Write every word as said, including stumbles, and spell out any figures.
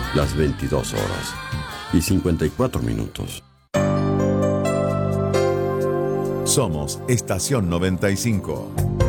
las veintidós horas y cincuenta y cuatro minutos. Somos Estación noventa y cinco.